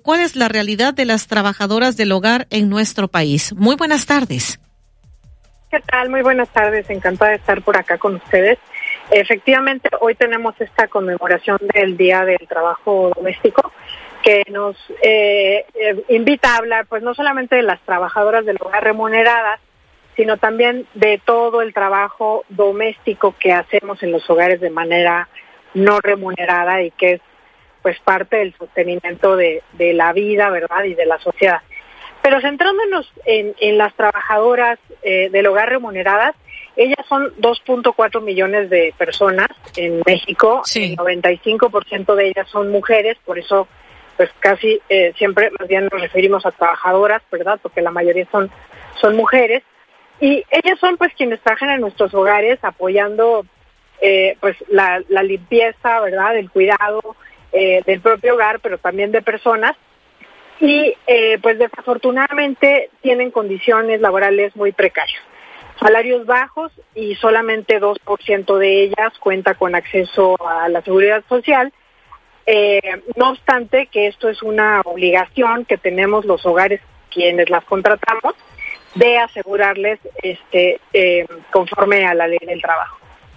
cuál es la realidad de las trabajadoras del hogar en nuestro país. Muy buenas tardes. ¿Qué tal? Muy buenas tardes. Encantada de estar por acá con ustedes. Efectivamente, hoy tenemos esta conmemoración del Día del Trabajo Doméstico que nos invita a hablar, pues no solamente de las trabajadoras del hogar remuneradas, sino también de todo el trabajo doméstico que hacemos en los hogares de manera no remunerada y que es pues parte del sostenimiento de la vida, ¿verdad? Y de la sociedad. Pero centrándonos en las trabajadoras del hogar remuneradas, ellas son 2.4 millones de personas en México. Sí. El 95% de ellas son mujeres, por eso pues casi siempre más bien nos referimos a trabajadoras, ¿verdad? Porque la mayoría son mujeres. Y ellas son pues quienes trabajan en nuestros hogares apoyando pues la limpieza, ¿verdad? El cuidado del propio hogar, pero también de personas. Y pues desafortunadamente tienen condiciones laborales muy precarias. Salarios bajos y solamente 2% de ellas cuenta con acceso a la seguridad social. No obstante que esto es una obligación que tenemos los hogares quienes las contratamos de asegurarles conforme a la ley del trabajo.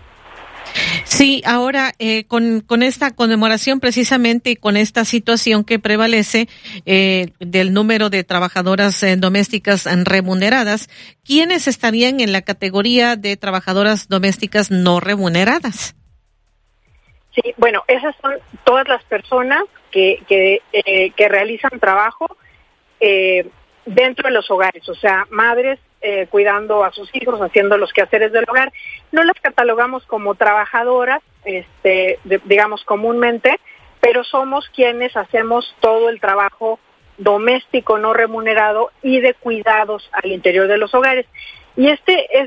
Sí, ahora con esta conmemoración precisamente y con esta situación que prevalece del número de trabajadoras domésticas remuneradas, ¿quiénes estarían en la categoría de trabajadoras domésticas no remuneradas? Sí, bueno, esas son todas las personas que realizan trabajo dentro de los hogares, o sea, madres cuidando a sus hijos, haciendo los quehaceres del hogar. No las catalogamos como trabajadoras, digamos comúnmente, pero somos quienes hacemos todo el trabajo doméstico no remunerado y de cuidados al interior de los hogares. Y es,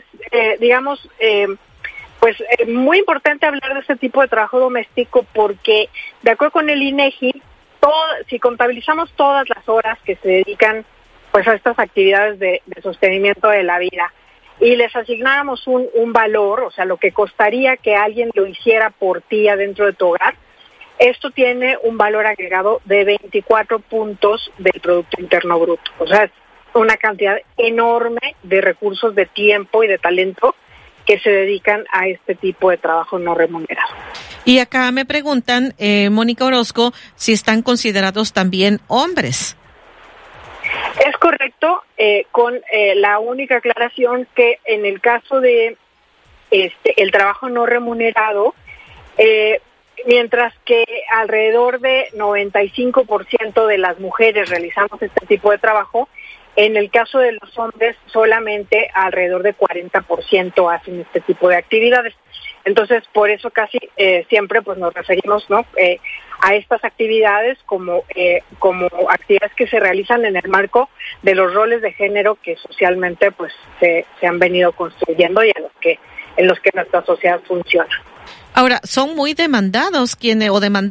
muy importante hablar de este tipo de trabajo doméstico porque, de acuerdo con el INEGI, si contabilizamos todas las horas que se dedican pues a estas actividades de sostenimiento de la vida y les asignáramos un valor, o sea, lo que costaría que alguien lo hiciera por ti adentro de tu hogar, esto tiene un valor agregado de 24 puntos del Producto Interno Bruto. O sea, es una cantidad enorme de recursos de tiempo y de talento que se dedican a este tipo de trabajo no remunerado. Y acá me preguntan, Mónica Orozco, si están considerados también hombres. Es correcto, con la única aclaración que en el caso de el trabajo no remunerado, mientras que alrededor de 95% de las mujeres realizamos este tipo de trabajo, en el caso de los hombres solamente alrededor de 40% hacen este tipo de actividades. Entonces, por eso casi siempre pues nos referimos, ¿no? A estas actividades como actividades que se realizan en el marco de los roles de género que socialmente pues se han venido construyendo y en los que nuestra sociedad funciona. Ahora, son muy demandados quienes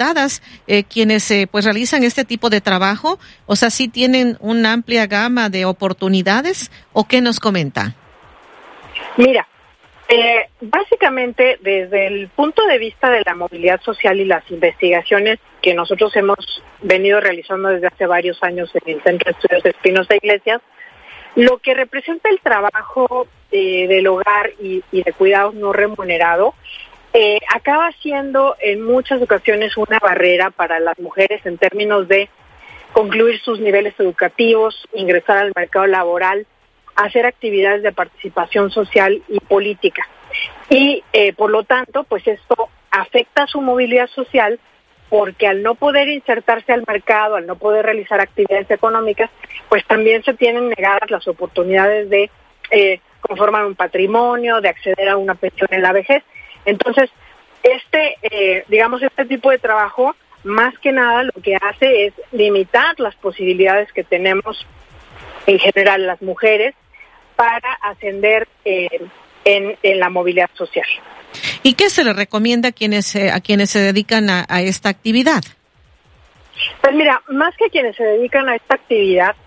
pues realizan este tipo de trabajo, o sea, ¿sí tienen una amplia gama de oportunidades o qué nos comenta? Mira, básicamente desde el punto de vista de la movilidad social y las investigaciones que nosotros hemos venido realizando desde hace varios años en el Centro de Estudios de Espinosa Iglesias, lo que representa el trabajo del hogar y de cuidados no remunerado acaba siendo en muchas ocasiones una barrera para las mujeres en términos de concluir sus niveles educativos, ingresar al mercado laboral, hacer actividades de participación social y política. Y por lo tanto, pues esto afecta su movilidad social porque al no poder insertarse al mercado, al no poder realizar actividades económicas, pues también se tienen negadas las oportunidades de conformar un patrimonio, de acceder a una pensión en la vejez. Entonces, este tipo de trabajo, más que nada, lo que hace es limitar las posibilidades que tenemos en general las mujeres para ascender en la movilidad social. ¿Y qué se le recomienda a quienes se dedican a esta actividad? Pues mira, más que quienes se dedican a esta actividad,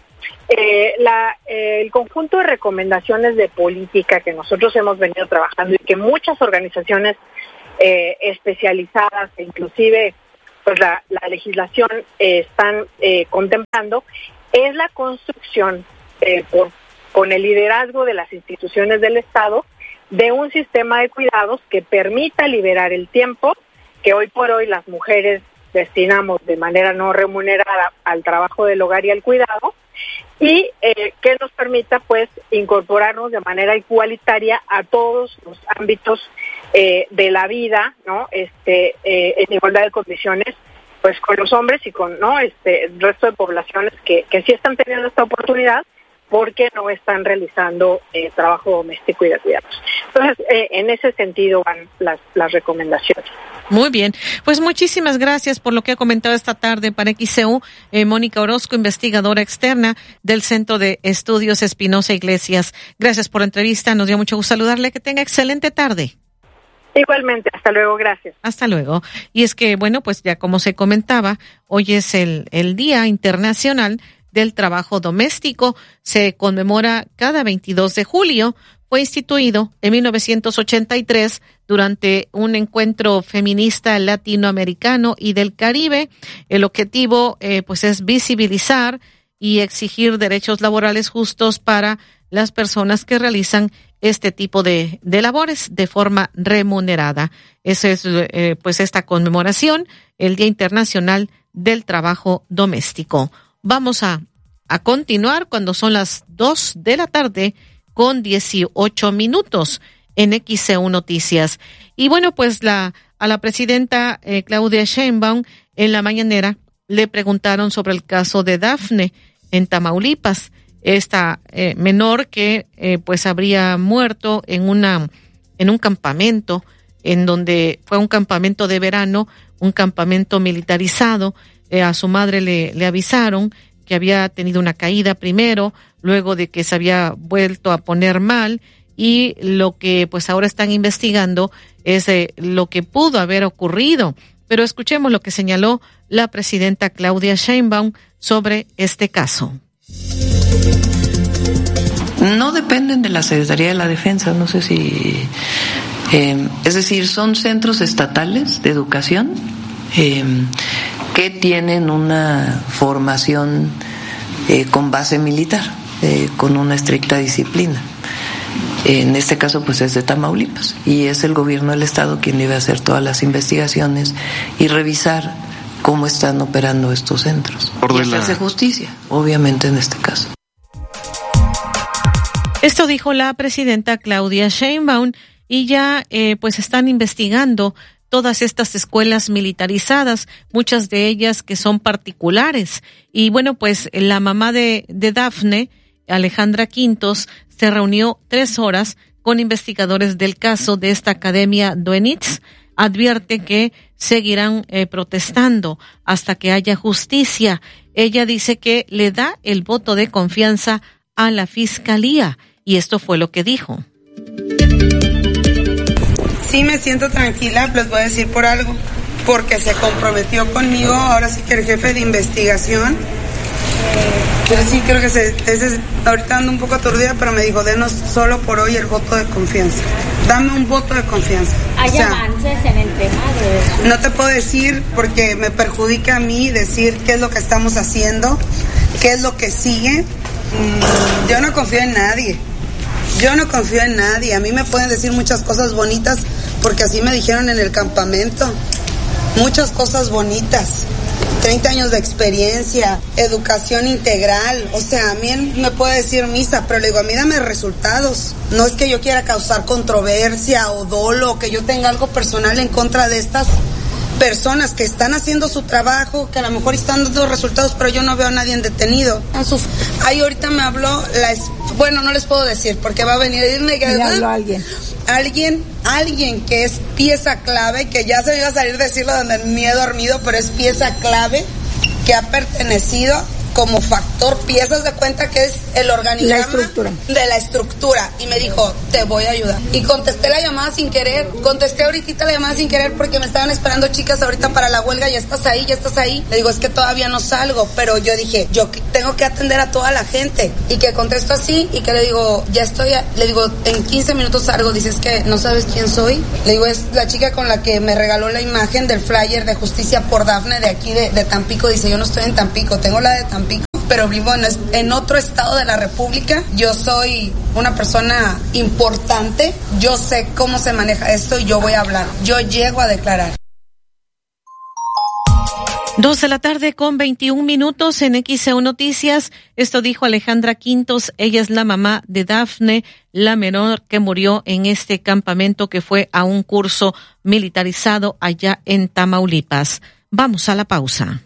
el conjunto de recomendaciones de política que nosotros hemos venido trabajando y que muchas organizaciones especializadas, inclusive pues la legislación están contemplando es la construcción con el liderazgo de las instituciones del Estado de un sistema de cuidados que permita liberar el tiempo que hoy por hoy las mujeres destinamos de manera no remunerada al trabajo del hogar y al cuidado, y que nos permita pues incorporarnos de manera igualitaria a todos los ámbitos de la vida, ¿no? En igualdad de condiciones pues con los hombres y con el resto de poblaciones que sí están teniendo esta oportunidad porque no están realizando trabajo doméstico y de cuidados. Entonces, en ese sentido van las recomendaciones. Muy bien, pues muchísimas gracias por lo que ha comentado esta tarde para XCU, Mónica Orozco, investigadora externa del Centro de Estudios Espinosa Iglesias. Gracias por la entrevista, nos dio mucho gusto saludarle, que tenga excelente tarde. Igualmente, hasta luego, gracias. Hasta luego. Y es que, bueno, pues ya como se comentaba, hoy es el Día Internacional del Trabajo Doméstico. Se conmemora cada 22 de julio. Fue instituido en 1983 durante un encuentro feminista latinoamericano y del Caribe. El objetivo, pues es visibilizar y exigir derechos laborales justos para las personas que realizan este tipo de labores de forma remunerada. Esa es, pues esta conmemoración, el Día Internacional del Trabajo Doméstico. Vamos a continuar cuando son las 2 de la tarde con 18 minutos en XCU Noticias. Y bueno, pues a la presidenta Claudia Sheinbaum en la mañanera le preguntaron sobre el caso de Dafne en Tamaulipas, esta menor que pues habría muerto en un campamento, en donde fue un campamento de verano, un campamento militarizado. A su madre le avisaron que había tenido una caída primero, luego de que se había vuelto a poner mal, y lo que pues ahora están investigando es lo que pudo haber ocurrido. Pero escuchemos lo que señaló la presidenta Claudia Sheinbaum sobre este caso. No dependen de la Secretaría de la Defensa, no sé si... es decir, son centros estatales de educación que tienen una formación con base militar, con una estricta disciplina. En este caso, pues es de Tamaulipas, y es el gobierno del estado quien debe hacer todas las investigaciones y revisar cómo están operando estos centros. Y hacerse justicia, obviamente, en este caso. Esto dijo la presidenta Claudia Sheinbaum, y ya pues están investigando todas estas escuelas militarizadas, muchas de ellas que son particulares. Y bueno, pues la mamá de Dafne, Alejandra Quintos, se reunió 3 horas con investigadores del caso de esta academia Doenitz. Advierte que seguirán protestando hasta que haya justicia. Ella dice que le da el voto de confianza a la fiscalía, y esto fue lo que dijo. Sí, me siento tranquila, les voy a decir por algo, porque se comprometió conmigo, ahora sí que el jefe de investigación. Yo sí creo que ahorita ando un poco aturdida, pero me dijo, denos solo por hoy el voto de confianza. Dame un voto de confianza. ¿Hay avances en el tema de eso? No te puedo decir porque me perjudica a mí decir qué es lo que estamos haciendo, qué es lo que sigue. Yo no confío en nadie. A mí me pueden decir muchas cosas bonitas porque así me dijeron en el campamento. Muchas cosas bonitas. 30 años de experiencia, educación integral. O sea, a mí me puede decir misa, pero le digo, a mí dame resultados. No es que yo quiera causar controversia o dolo, o que yo tenga algo personal en contra de estas personas que están haciendo su trabajo, que a lo mejor están dando resultados, pero yo no veo a nadie detenido. Ahí ahorita me habló bueno, no les puedo decir porque va a venir a decirme que me habló alguien que es pieza clave, que ya se me iba a salir decirlo donde ni he dormido, pero es pieza clave, que ha pertenecido como factor, piezas de cuenta que es el organigrama de la estructura, y me dijo, te voy a ayudar. Y contesté la llamada sin querer, contesté ahorita la llamada sin querer porque me estaban esperando chicas ahorita para la huelga, ya estás ahí. Le digo, es que todavía no salgo, pero yo dije, yo tengo que atender a toda la gente, y que contesto así, y que le digo, ya estoy, le digo, en 15 minutos salgo. Dices que no sabes quién soy. Le digo, es la chica con la que me regaló la imagen del flyer de Justicia por Dafne de aquí de Tampico. Dice, yo no estoy en Tampico, tengo la de Tampico, pero vivo en otro estado de la República. Yo soy una persona importante, yo sé cómo se maneja esto y yo voy a hablar, yo llego a declarar. 2:21 en XEU Noticias. Esto dijo Alejandra Quintos. Ella es la mamá de Dafne, la menor que murió en este campamento que fue a un curso militarizado allá en Tamaulipas. Vamos a la pausa.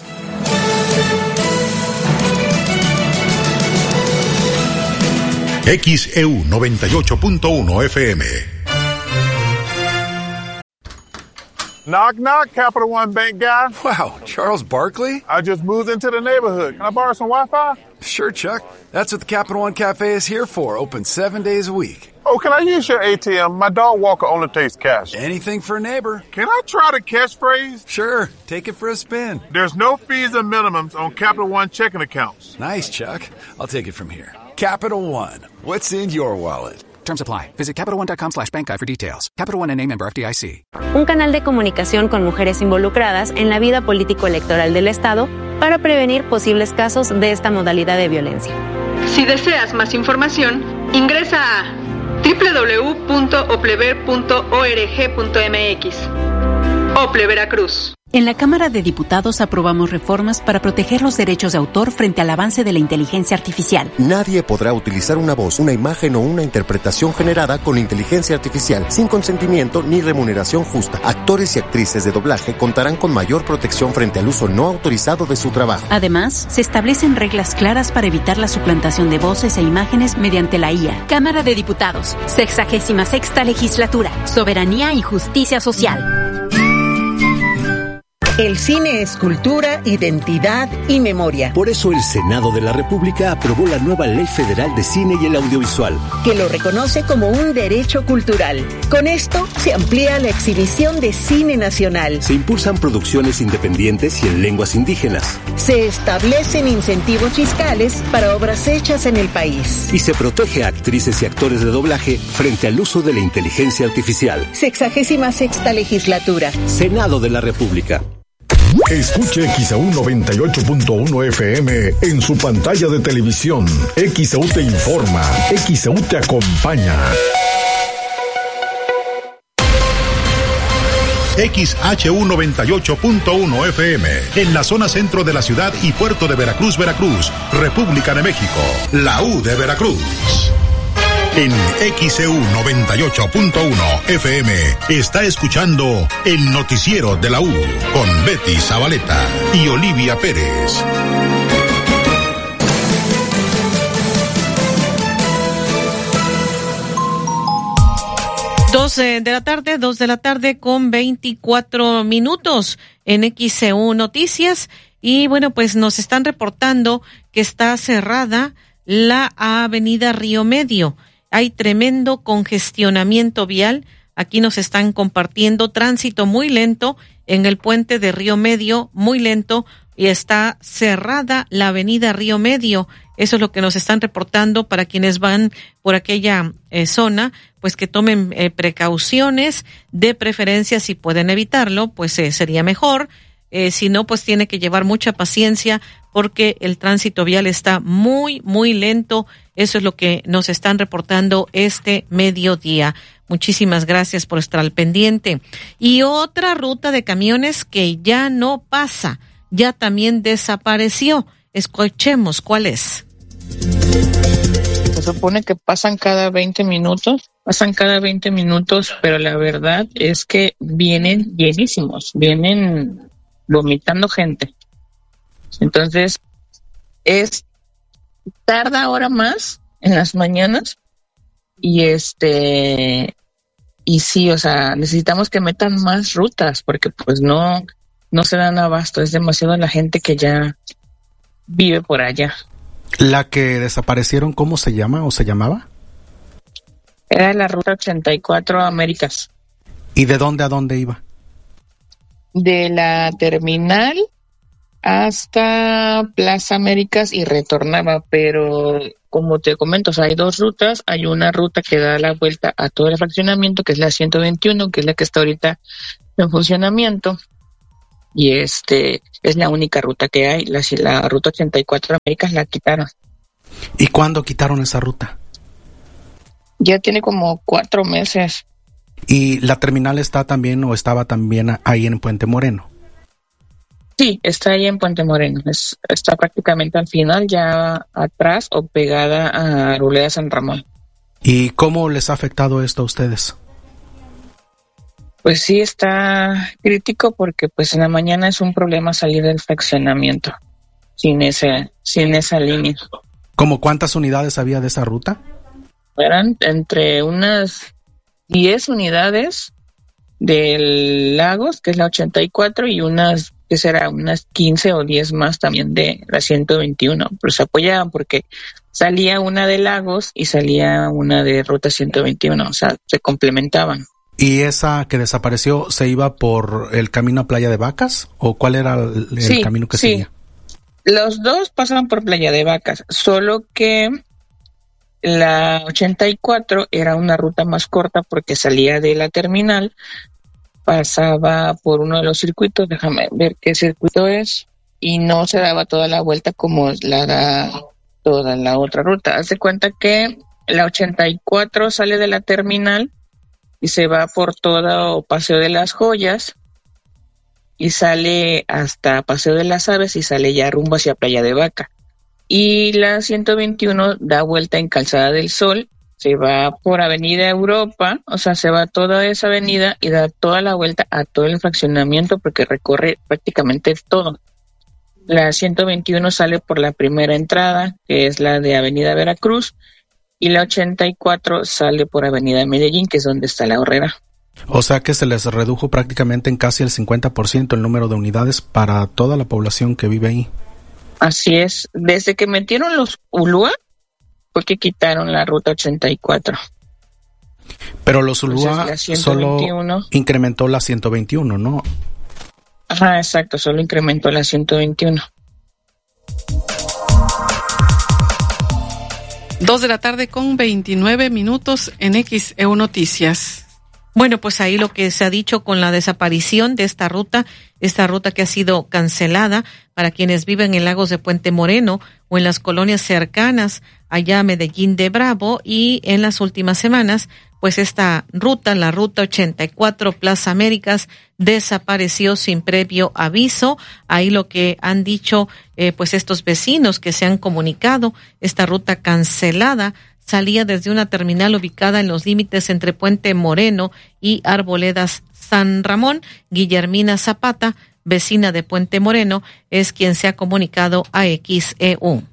XEU 98.1 FM. Knock, knock, Capital One Bank guy. Wow, Charles Barkley? I just moved into the neighborhood. Can I borrow some Wi-Fi? Sure, Chuck. That's what the Capital One Cafe is here for, open 7 days a week. Oh, can I use your ATM? My dog walker only takes cash. Anything for a neighbor. Can I try the catchphrase? Sure, take it for a spin. There's no fees or minimums on Capital One checking accounts. Nice, Chuck. I'll take it from here. Capital One, what's in your wallet? Terms apply. Visit CapitalOne.com/bankguide for details. Capital One, N.A. member FDIC. Un canal de comunicación con mujeres involucradas en la vida político-electoral del Estado para prevenir posibles casos de esta modalidad de violencia. Si deseas más información, ingresa a www.oplever.org.mx. Ople Veracruz. En la Cámara de Diputados aprobamos reformas para proteger los derechos de autor frente al avance de la inteligencia artificial. Nadie podrá utilizar una voz, una imagen o una interpretación generada con inteligencia artificial sin consentimiento ni remuneración justa. Actores y actrices de doblaje contarán con mayor protección frente al uso no autorizado de su trabajo. Además, se establecen reglas claras para evitar la suplantación de voces e imágenes mediante la IA. Cámara de Diputados, 66ª Legislatura, Soberanía y Justicia Social. El cine es cultura, identidad y memoria. Por eso el Senado de la República aprobó la nueva Ley Federal de Cine y el Audiovisual, que lo reconoce como un derecho cultural. Con esto se amplía la exhibición de cine nacional. Se impulsan producciones independientes y en lenguas indígenas. Se establecen incentivos fiscales para obras hechas en el país. Y se protege a actrices y actores de doblaje frente al uso de la inteligencia artificial. 66ª Legislatura. Senado de la República. Escuche XEU 98.1 FM en su pantalla de televisión. XEU te informa, XEU te acompaña. XHU 98.1 FM en la zona centro de la ciudad y puerto de Veracruz, Veracruz, República de México, la U de Veracruz. En XEU 98.1 FM está escuchando el noticiero de la U con Betty Zabaleta y Olivia Pérez. Dos de la tarde con 24 minutos en XEU Noticias. Y bueno, pues nos están reportando que está cerrada la avenida Río Medio. Hay tremendo congestionamiento vial. Aquí nos están compartiendo tránsito muy lento en el puente de Río Medio, muy lento, y está cerrada la avenida Río Medio. Eso es lo que nos están reportando para quienes van por aquella zona, pues que tomen precauciones, de preferencia si pueden evitarlo, pues sería mejor. Si no, pues tiene que llevar mucha paciencia porque el tránsito vial está muy, muy lento. Eso es lo que nos están reportando este mediodía. Muchísimas gracias por estar al pendiente. Y otra ruta de camiones que ya no pasa, ya también desapareció. Escuchemos cuál es. Se supone que pasan cada 20 minutos, pero la verdad es que vienen llenísimos, vienen vomitando gente. Entonces, tarda ahora más en las mañanas y sí, o sea, necesitamos que metan más rutas porque pues no se dan abasto, es demasiado la gente que ya vive por allá. ¿La que desaparecieron, cómo se llama o se llamaba? Era la ruta 84 Américas. ¿Y de dónde a dónde iba? De la terminal hasta Plaza Américas y retornaba, pero como te comento, o sea, hay dos rutas. Hay una ruta que da la vuelta a todo el fraccionamiento, que es la 121, que es la que está ahorita en funcionamiento, y es la única ruta que hay. La ruta 84 Américas la quitaron. ¿Y cuándo quitaron esa ruta? Ya tiene como 4 meses. ¿Y la terminal está también o estaba también ahí en Puente Moreno? Sí, está ahí en Puente Moreno. Está prácticamente al final, ya atrás o pegada a Arboleda San Ramón. ¿Y cómo les ha afectado esto a ustedes? Pues sí, está crítico porque pues en la mañana es un problema salir del fraccionamiento sin esa línea. ¿Cómo cuántas unidades había de esa ruta? Eran entre unas 10 unidades del Lagos, que es la 84, y unas 15 o 10 más también de la 121, pero se apoyaban porque salía una de Lagos y salía una de ruta 121, o sea, se complementaban. ¿Y esa que desapareció se iba por el camino a Playa de Vacas? ¿O cuál era el camino que seguía? Los dos pasaban por Playa de Vacas, solo que la 84 era una ruta más corta porque salía de la terminal, pasaba por uno de los circuitos, déjame ver qué circuito es, y no se daba toda la vuelta como la da toda la otra ruta. Haz de cuenta que la 84 sale de la terminal y se va por todo Paseo de las Joyas y sale hasta Paseo de las Aves y sale ya rumbo hacia Playa de Vaca. Y la 121 da vuelta en Calzada del Sol, se va por Avenida Europa, o sea, se va toda esa avenida y da toda la vuelta a todo el fraccionamiento porque recorre prácticamente todo. La 121 sale por la primera entrada, que es la de Avenida Veracruz, y la 84 sale por Avenida Medellín, que es donde está la Horrera. O sea que se les redujo prácticamente en casi el 50% el número de unidades para toda la población que vive ahí. Así es. Desde que metieron los ULUA, fue que quitaron la ruta 84. Pero los ULUA solo incrementó la 121, ¿no? Ajá, exacto, solo incrementó la 121. 2:29 p.m. en XEU Noticias. Bueno, pues ahí lo que se ha dicho con la desaparición de esta ruta que ha sido cancelada para quienes viven en Lagos de Puente Moreno o en las colonias cercanas allá a Medellín de Bravo, y en las últimas semanas, pues esta ruta, la ruta 84 Plaza Américas, desapareció sin previo aviso. Ahí lo que han dicho, pues estos vecinos que se han comunicado, esta ruta cancelada salía desde una terminal ubicada en los límites entre Puente Moreno y Arboledas San Ramón. Guillermina Zapata, vecina de Puente Moreno, es quien se ha comunicado a XEU.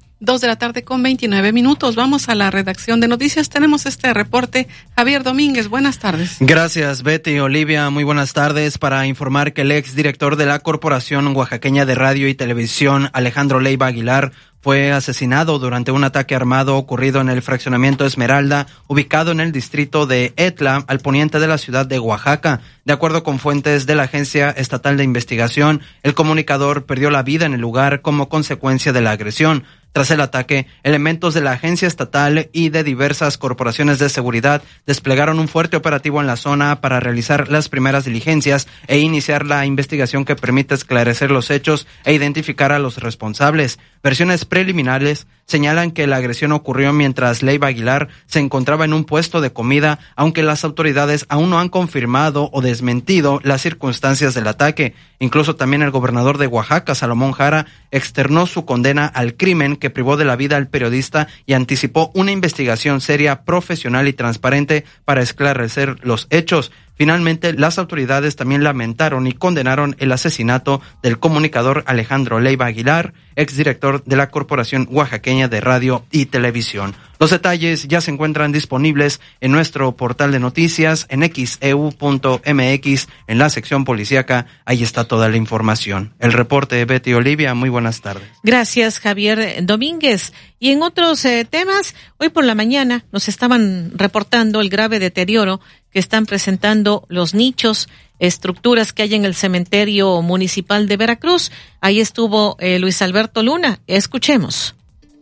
2:29 p.m. Vamos a la redacción de noticias. Tenemos este reporte. Javier Domínguez, buenas tardes. Gracias, Betty. Olivia, muy buenas tardes. Para informar que el exdirector de la Corporación Oaxaqueña de Radio y Televisión, Alejandro Leiva Aguilar, fue asesinado durante un ataque armado ocurrido en el fraccionamiento Esmeralda, ubicado en el distrito de Etla, al poniente de la ciudad de Oaxaca. De acuerdo con fuentes de la Agencia Estatal de Investigación, el comunicador perdió la vida en el lugar como consecuencia de la agresión. Tras el ataque, elementos de la agencia estatal y de diversas corporaciones de seguridad desplegaron un fuerte operativo en la zona para realizar las primeras diligencias e iniciar la investigación que permite esclarecer los hechos e identificar a los responsables. Versiones preliminares señalan que la agresión ocurrió mientras Leiva Aguilar se encontraba en un puesto de comida, aunque las autoridades aún no han confirmado o desmentido las circunstancias del ataque. Incluso también el gobernador de Oaxaca, Salomón Jara, externó su condena al crimen que privó de la vida al periodista y anticipó una investigación seria, profesional y transparente para esclarecer los hechos. Finalmente, las autoridades también lamentaron y condenaron el asesinato del comunicador Alejandro Leiva Aguilar. exdirector de la Corporación Oaxaqueña de Radio y Televisión. Los detalles ya se encuentran disponibles en nuestro portal de noticias en xeu.mx, en la sección policíaca. Ahí está toda la información. El reporte de Betty Olivia, muy buenas tardes. Gracias, Javier Domínguez. Y en otros temas, hoy por la mañana nos estaban reportando el grave deterioro que están presentando los nichos, estructuras que hay en el cementerio municipal de Veracruz. Ahí estuvo Luis Alberto Luna. Escuchemos.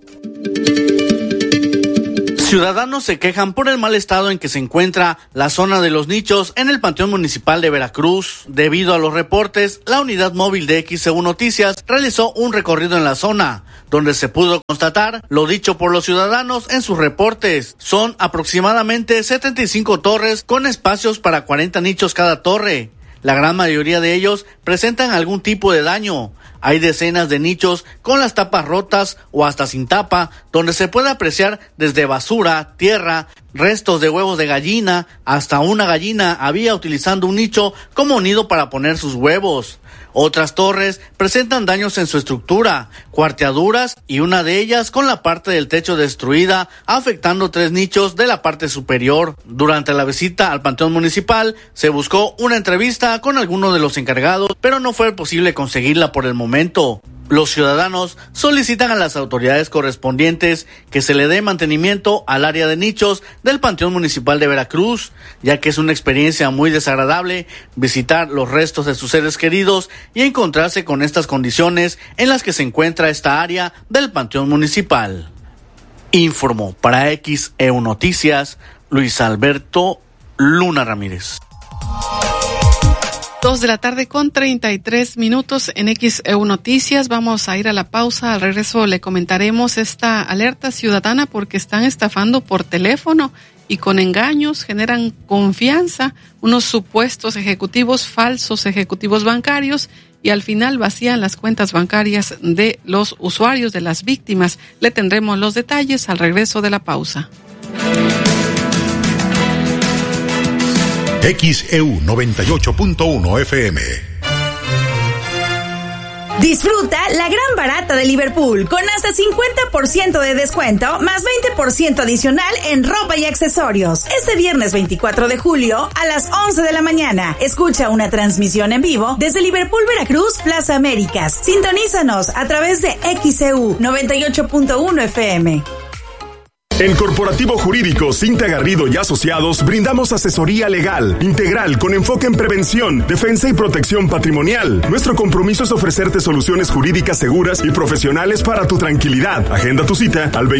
Ciudadanos se quejan por el mal estado en que se encuentra la zona de los nichos en el Panteón Municipal de Veracruz. Debido a los reportes, la unidad móvil de XEU Noticias realizó un recorrido en la zona, donde se pudo constatar lo dicho por los ciudadanos en sus reportes. Son aproximadamente 75 torres con espacios para 40 nichos cada torre. La gran mayoría de ellos presentan algún tipo de daño. Hay decenas de nichos con las tapas rotas o hasta sin tapa, donde se puede apreciar desde basura, tierra, restos de huevos de gallina, hasta una gallina había utilizando un nicho como nido para poner sus huevos. Otras torres presentan daños en su estructura, cuarteaduras y una de ellas con la parte del techo destruida, afectando 3 nichos de la parte superior. Durante la visita al Panteón Municipal se buscó una entrevista con alguno de los encargados, pero no fue posible conseguirla por el momento. Los ciudadanos solicitan a las autoridades correspondientes que se le dé mantenimiento al área de nichos del Panteón Municipal de Veracruz, ya que es una experiencia muy desagradable visitar los restos de sus seres queridos y encontrarse con estas condiciones en las que se encuentra esta área del Panteón Municipal. Informó para XEU Noticias Luis Alberto Luna Ramírez. 2 de la tarde con 33 minutos en XEU Noticias. Vamos a ir a la pausa. Al regreso le comentaremos esta alerta ciudadana porque están estafando por teléfono y con engaños generan confianza unos supuestos ejecutivos, falsos ejecutivos bancarios, y al final vacían las cuentas bancarias de los usuarios, de las víctimas. Le tendremos los detalles al regreso de la pausa. XEU 98.1 FM. Disfruta la gran barata de Liverpool con hasta 50% de descuento más 20% adicional en ropa y accesorios. Este viernes 24 de julio a las 11 de la mañana. Escucha una transmisión en vivo desde Liverpool, Veracruz, Plaza Américas. Sintonízanos a través de XEU 98.1 FM. En Corporativo Jurídico Cinta Garrido y Asociados brindamos asesoría legal integral con enfoque en prevención, defensa y protección patrimonial. Nuestro compromiso es ofrecerte soluciones jurídicas seguras y profesionales para tu tranquilidad. Agenda tu cita al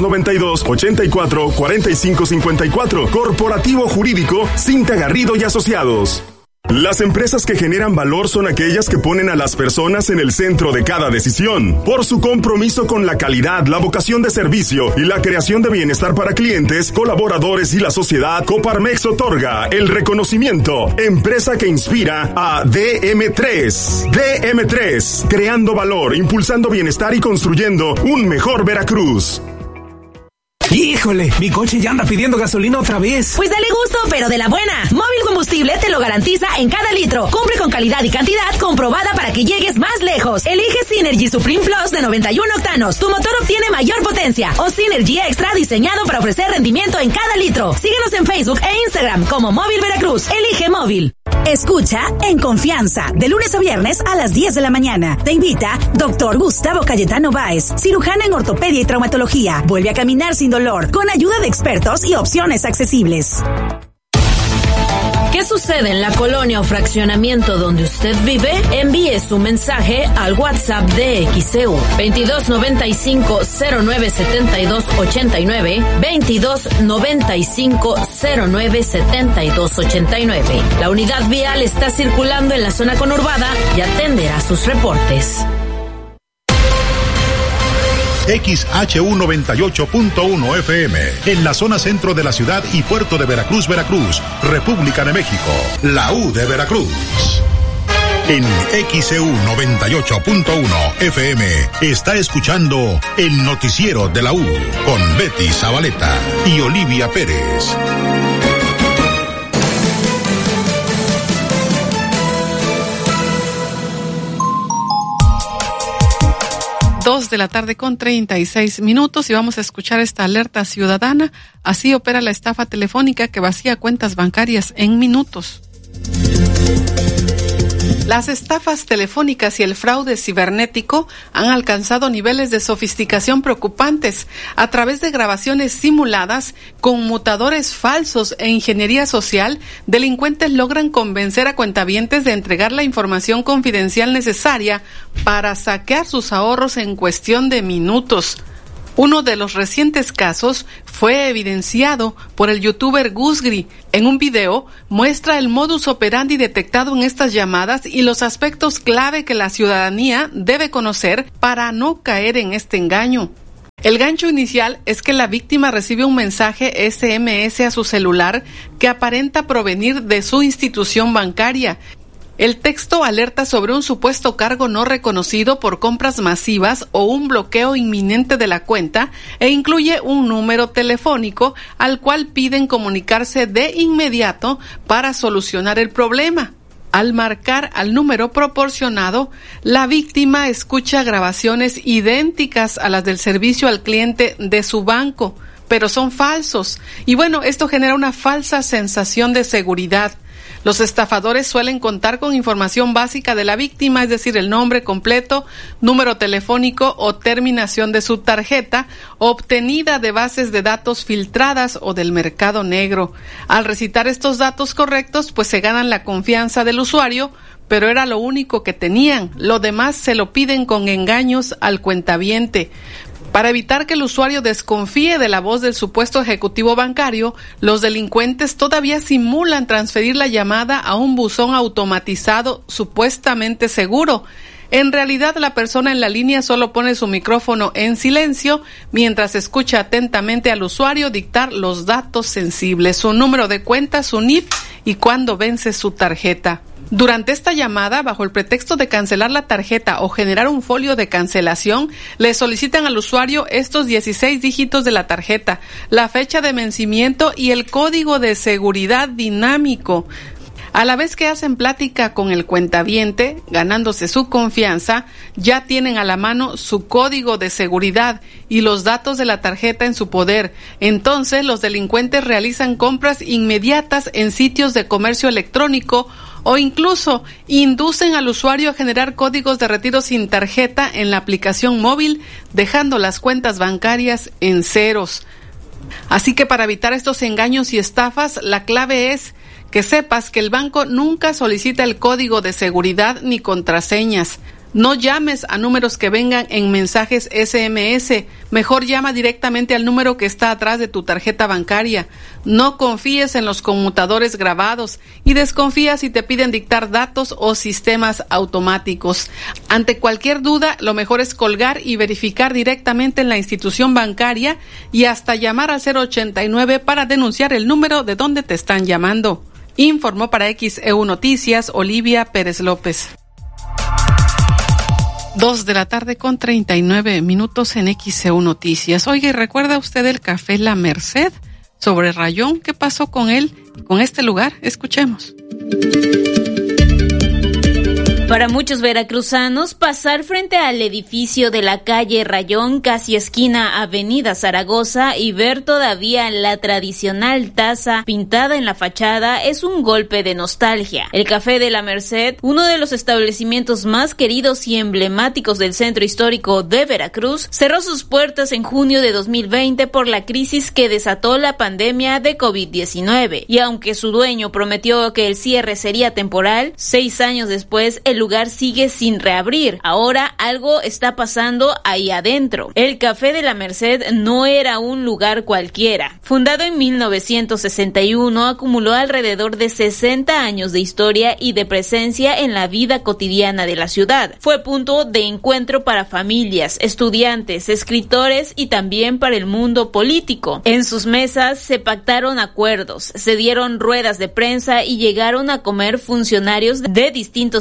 2292-84-4554. Corporativo Jurídico Cinta Garrido y Asociados. Las empresas que generan valor son aquellas que ponen a las personas en el centro de cada decisión. Por su compromiso con la calidad, la vocación de servicio y la creación de bienestar para clientes, colaboradores y la sociedad, Coparmex otorga el reconocimiento Empresa que Inspira a DM3. DM3, creando valor, impulsando bienestar y construyendo un mejor Veracruz. ¡Híjole! Mi coche ya anda pidiendo gasolina otra vez. Pues dale gusto, pero de la buena. Móvil Combustible te lo garantiza en cada litro. Cumple con calidad y cantidad comprobada para que llegues más lejos. Elige Synergy Supreme Plus de 91 octanos. Tu motor obtiene mayor potencia. O Synergy Extra diseñado para ofrecer rendimiento en cada litro. Síguenos en Facebook e Instagram como Móvil Veracruz. Elige Móvil. Escucha En Confianza, de lunes a viernes a las 10 de la mañana. Te invita Dr. Gustavo Cayetano Báez, cirujano en ortopedia y traumatología. Vuelve a caminar sin dolor, con ayuda de expertos y opciones accesibles. ¿Qué sucede en la colonia o fraccionamiento donde usted vive? Envíe su mensaje al WhatsApp de XEU 2295-097289, 2295-097289. La unidad vial está circulando en la zona conurbada y atenderá sus reportes. XHU 98.1 FM, en la zona centro de la ciudad y puerto de Veracruz, Veracruz, República de México, la U de Veracruz. En XEU 98.1 FM está escuchando el noticiero de la U con Betty Zabaleta y Olivia Pérez. 2:36 y vamos a escuchar esta alerta ciudadana. Así opera la estafa telefónica que vacía cuentas bancarias en minutos. Las estafas telefónicas y el fraude cibernético han alcanzado niveles de sofisticación preocupantes. A través de grabaciones simuladas, conmutadores falsos e ingeniería social, delincuentes logran convencer a cuentavientes de entregar la información confidencial necesaria para saquear sus ahorros en cuestión de minutos. Uno de los recientes casos fue evidenciado por el youtuber Gusgri. En un video muestra el modus operandi detectado en estas llamadas y los aspectos clave que la ciudadanía debe conocer para no caer en este engaño. El gancho inicial es que la víctima recibe un mensaje SMS a su celular que aparenta provenir de su institución bancaria. El texto alerta sobre un supuesto cargo no reconocido por compras masivas o un bloqueo inminente de la cuenta e incluye un número telefónico al cual piden comunicarse de inmediato para solucionar el problema. Al marcar al número proporcionado, la víctima escucha grabaciones idénticas a las del servicio al cliente de su banco, pero son falsos. Y bueno, esto genera una falsa sensación de seguridad. Los estafadores suelen contar con información básica de la víctima, es decir, el nombre completo, número telefónico o terminación de su tarjeta, obtenida de bases de datos filtradas o del mercado negro. Al recitar estos datos correctos, pues se ganan la confianza del usuario, pero era lo único que tenían. Lo demás se lo piden con engaños al cuentaviente. Para evitar que el usuario desconfíe de la voz del supuesto ejecutivo bancario, los delincuentes todavía simulan transferir la llamada a un buzón automatizado supuestamente seguro. En realidad, la persona en la línea solo pone su micrófono en silencio mientras escucha atentamente al usuario dictar los datos sensibles, su número de cuenta, su NIP y cuándo vence su tarjeta. Durante esta llamada, bajo el pretexto de cancelar la tarjeta o generar un folio de cancelación, le solicitan al usuario estos 16 dígitos de la tarjeta, la fecha de vencimiento y el código de seguridad dinámico. A la vez que hacen plática con el cuentaviente, ganándose su confianza, ya tienen a la mano su código de seguridad y los datos de la tarjeta en su poder. Entonces, los delincuentes realizan compras inmediatas en sitios de comercio electrónico o incluso inducen al usuario a generar códigos de retiro sin tarjeta en la aplicación móvil, dejando las cuentas bancarias en ceros. Así que para evitar estos engaños y estafas, la clave es que sepas que el banco nunca solicita el código de seguridad ni contraseñas. No llames a números que vengan en mensajes SMS. Mejor llama directamente al número que está atrás de tu tarjeta bancaria. No confíes en los conmutadores grabados y desconfía si te piden dictar datos o sistemas automáticos. Ante cualquier duda, lo mejor es colgar y verificar directamente en la institución bancaria y hasta llamar al 089 para denunciar el número de donde te están llamando. Informó para XEU Noticias Olivia Pérez López. 2:39 en XEU Noticias. Oye, ¿recuerda usted el Café La Merced sobre Rayón? ¿Qué pasó con él y con este lugar? Escuchemos. Para muchos veracruzanos, pasar frente al edificio de la calle Rayón, casi esquina Avenida Zaragoza, y ver todavía la tradicional taza pintada en la fachada es un golpe de nostalgia. El Café de la Merced, uno de los establecimientos más queridos y emblemáticos del centro histórico de Veracruz, cerró sus puertas en junio de 2020 por la crisis que desató la pandemia de COVID-19. Y aunque su dueño prometió que el cierre sería temporal, 6 años después el lugar sigue sin reabrir. Ahora algo está pasando ahí adentro. El Café de la Merced no era un lugar cualquiera. Fundado en 1961, acumuló alrededor de 60 años de historia y de presencia en la vida cotidiana de la ciudad. Fue punto de encuentro para familias, estudiantes, escritores y también para el mundo político. En sus mesas se pactaron acuerdos, se dieron ruedas de prensa y llegaron a comer funcionarios de distintos niveles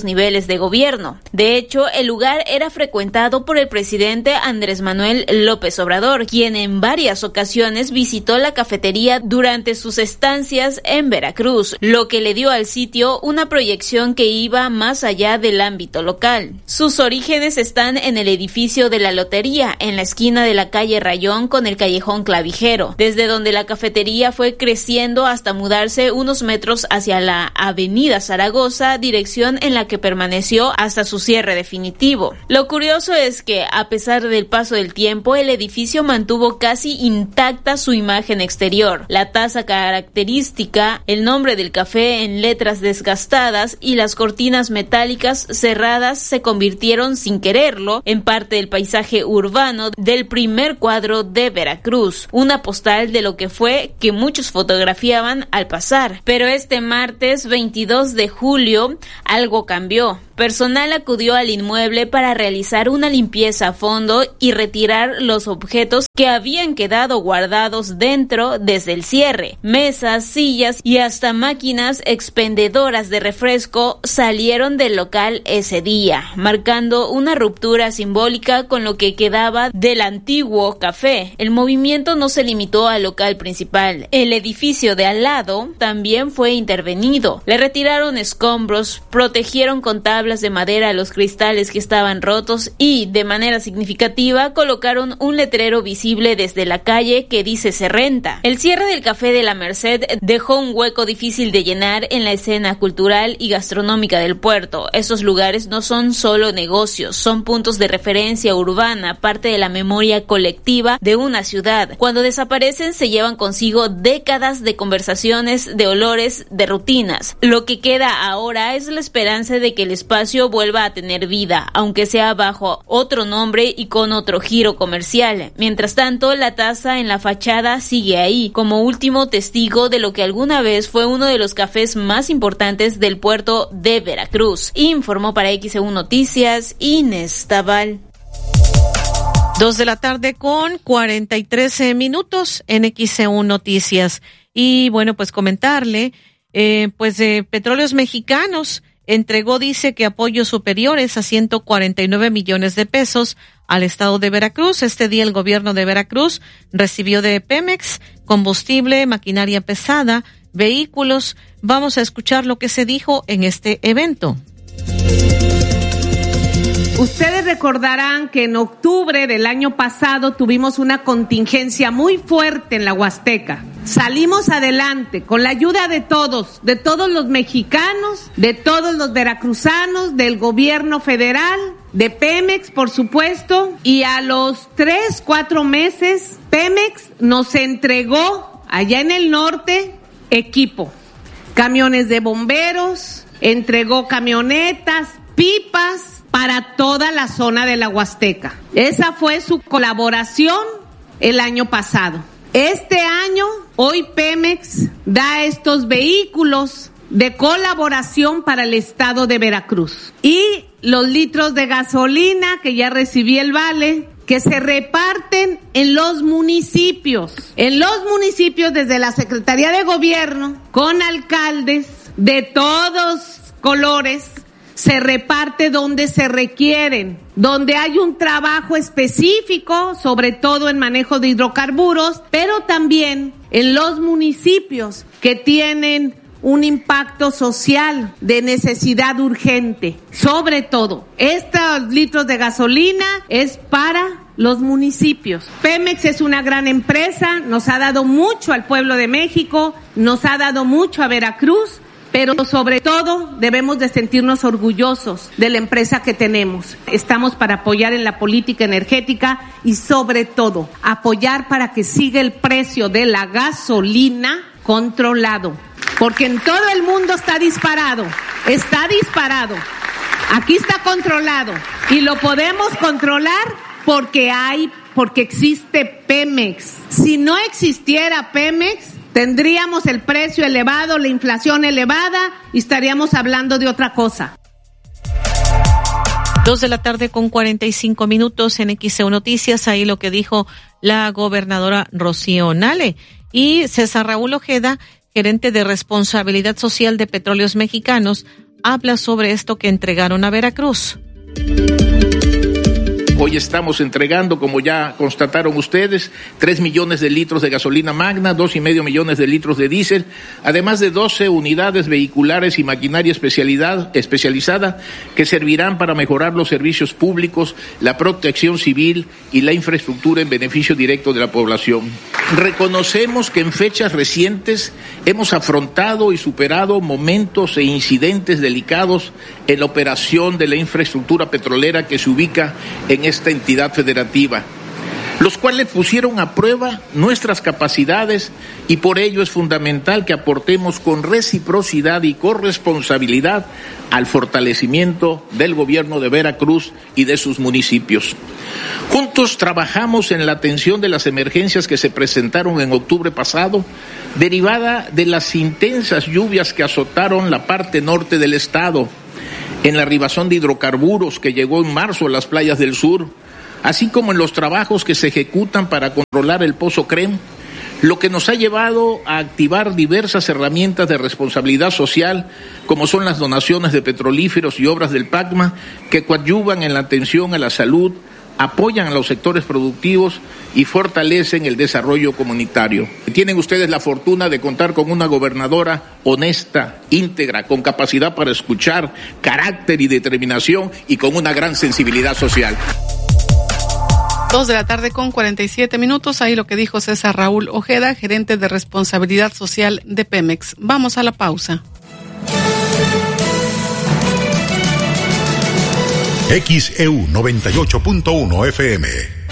jefes de gobierno. De hecho, el lugar era frecuentado por el presidente Andrés Manuel López Obrador, quien en varias ocasiones visitó la cafetería durante sus estancias en Veracruz, lo que le dio al sitio una proyección que iba más allá del ámbito local. Sus orígenes están en el edificio de la lotería, en la esquina de la calle Rayón con el callejón Clavijero, desde donde la cafetería fue creciendo hasta mudarse unos metros hacia la avenida Zaragoza, dirección en la que permaneció hasta su cierre definitivo. Lo curioso es que, a pesar del paso del tiempo, el edificio mantuvo casi intacta su imagen exterior, la taza característica, el nombre del café en letras desgastadas y las cortinas metálicas cerradas se convirtieron sin quererlo en parte del paisaje urbano del primer cuadro de Veracruz, una postal de lo que fue que muchos fotografiaban al pasar. Pero este martes 22 de julio algo cambió. Personal acudió al inmueble para realizar una limpieza a fondo y retirar los objetos que habían quedado guardados dentro desde el cierre. Mesas, sillas y hasta máquinas expendedoras de refresco salieron del local ese día, marcando una ruptura simbólica con lo que quedaba del antiguo café. El movimiento no se limitó al local principal. El edificio de al lado también fue intervenido. Le retiraron escombros, protegieron con tablas de madera los cristales que estaban rotos y, de manera significativa, colocaron un letrero visible desde la calle que dice "se renta". El cierre del Café de la Merced dejó un hueco difícil de llenar en la escena cultural y gastronómica del puerto. Estos lugares no son solo negocios, son puntos de referencia urbana, parte de la memoria colectiva de una ciudad. Cuando desaparecen, se llevan consigo décadas de conversaciones, de olores, de rutinas. Lo que queda ahora es la esperanza de que el espacio vuelva a tener vida, aunque sea bajo otro nombre y con otro giro comercial. Mientras tanto, la taza en la fachada sigue ahí, como último testigo de lo que alguna vez fue uno de los cafés más importantes del puerto de Veracruz. Informó para XEU Noticias Inés Tabal. 2 de la tarde con 43 minutos en XEU Noticias. Y bueno, pues comentarle, Petróleos Mexicanos entregó, dice que apoyos superiores a 149 millones de pesos al estado de Veracruz. Este día el gobierno de Veracruz recibió de Pemex combustible, maquinaria pesada, vehículos. Vamos a escuchar lo que se dijo en este evento. Ustedes recordarán que en octubre del año pasado tuvimos una contingencia muy fuerte en la Huasteca. Salimos adelante con la ayuda de todos los mexicanos, de todos los veracruzanos, del gobierno federal, de Pemex, por supuesto, y a los 3-4 meses Pemex nos entregó allá en el norte equipo, camiones de bomberos, entregó camionetas, pipas, para toda la zona de la Huasteca. Esa fue su colaboración el año pasado. Este año, hoy Pemex da estos vehículos de colaboración para el estado de Veracruz. Y los litros de gasolina, que ya recibí el vale, que se reparten en los municipios. En los municipios, desde la Secretaría de Gobierno, con alcaldes de todos colores, se reparte donde se requieren, donde hay un trabajo específico, sobre todo en manejo de hidrocarburos, pero también en los municipios que tienen un impacto social de necesidad urgente. Sobre todo, estos litros de gasolina es para los municipios. Pemex es una gran empresa, nos ha dado mucho al pueblo de México, nos ha dado mucho a Veracruz, pero sobre todo debemos de sentirnos orgullosos de la empresa que tenemos. Estamos para apoyar en la política energética y sobre todo apoyar para que siga el precio de la gasolina controlado, porque en todo el mundo está disparado. Aquí está controlado y lo podemos controlar porque existe Pemex. Si no existiera Pemex, tendríamos el precio elevado, la inflación elevada y estaríamos hablando de otra cosa. 2 de la tarde con 45 minutos en XEU Noticias. Ahí lo que dijo la gobernadora Rocío Nale. Y César Raúl Ojeda, gerente de responsabilidad social de Petróleos Mexicanos, habla sobre esto que entregaron a Veracruz. Hoy estamos entregando, como ya constataron ustedes, 3 millones de litros de gasolina magna, 2,5 millones de litros de diésel, además de 12 unidades vehiculares y maquinaria especializada que servirán para mejorar los servicios públicos, la protección civil y la infraestructura en beneficio directo de la población. Reconocemos que en fechas recientes hemos afrontado y superado momentos e incidentes delicados en la operación de la infraestructura petrolera que se ubica en esta entidad federativa, los cuales pusieron a prueba nuestras capacidades y por ello es fundamental que aportemos con reciprocidad y corresponsabilidad al fortalecimiento del gobierno de Veracruz y de sus municipios. Juntos trabajamos en la atención de las emergencias que se presentaron en octubre pasado, derivada de las intensas lluvias que azotaron la parte norte del estado, en la arribación de hidrocarburos que llegó en marzo a las playas del sur, así como en los trabajos que se ejecutan para controlar el Pozo Crem, lo que nos ha llevado a activar diversas herramientas de responsabilidad social, como son las donaciones de petrolíferos y obras del PACMA, que coadyuvan en la atención a la salud, apoyan a los sectores productivos y fortalecen el desarrollo comunitario. Tienen ustedes la fortuna de contar con una gobernadora honesta, íntegra, con capacidad para escuchar, carácter y determinación y con una gran sensibilidad social. 2:47 p.m. Ahí lo que dijo César Raúl Ojeda, gerente de responsabilidad social de Pemex. Vamos a la pausa. XEU 98.1 FM.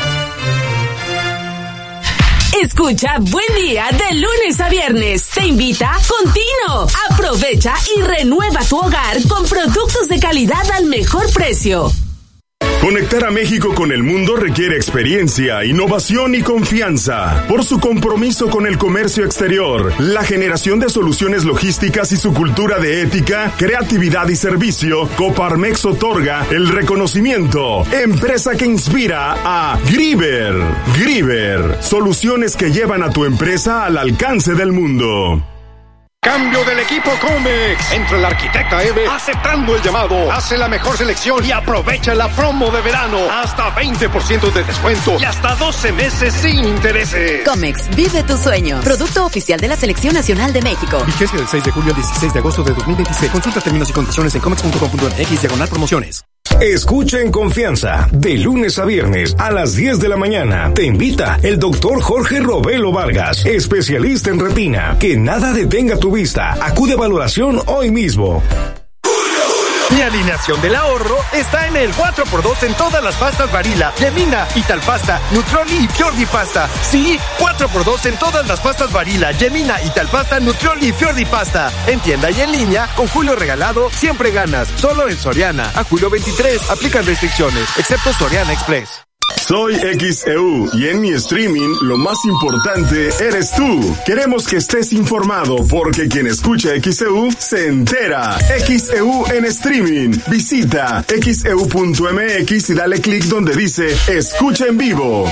Escucha Buen Día de lunes a viernes. Te invita Contino. Aprovecha y renueva tu hogar con productos de calidad al mejor precio. Conectar a México con el mundo requiere experiencia, innovación y confianza. Por su compromiso con el comercio exterior, la generación de soluciones logísticas y su cultura de ética, creatividad y servicio, Coparmex otorga el reconocimiento Empresa que inspira a Grieber. Grieber, soluciones que llevan a tu empresa al alcance del mundo. Cambio del equipo Comex. Entra el arquitecta Eve aceptando el llamado. Hace la mejor selección y aprovecha la promo de verano. Hasta 20% de descuento y hasta 12 meses sin intereses. Comex, vive tu sueño. Producto oficial de la Selección Nacional de México. Vigencia del 6 de julio al 16 de agosto de 2026. Consulta términos y condiciones en comex.com.mx/promociones. Escucha en confianza, de lunes a viernes a las 10 de la mañana. Te invita el doctor Jorge Robelo Vargas, especialista en retina. Que nada detenga tu vista. Acude a valoración hoy mismo. Mi alineación del ahorro está en el 4x2 en todas las pastas Barilla, Yemina, Italpasta, Nutroli y Fiordi Pasta. Sí, 4x2 en todas las pastas Barilla, Yemina, Italpasta, Nutroli y Fiordi Pasta. En tienda y en línea, con Julio Regalado, siempre ganas. Solo en Soriana. A julio 23, aplican restricciones, excepto Soriana Express. Soy XEU y en mi streaming lo más importante eres tú. Queremos que estés informado porque quien escucha XEU se entera. XEU en streaming. Visita xeu.mx y dale clic donde dice Escucha en vivo.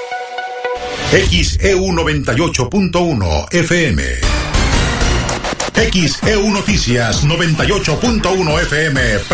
XEU 98.1 FM. XEU Noticias 98.1 FM.